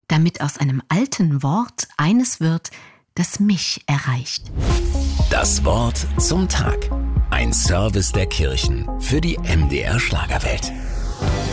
damit aus einem alten Wort eines wird, das mich erreicht. Das Wort zum Tag. Ein Service der Kirchen für die MDR Schlagerwelt.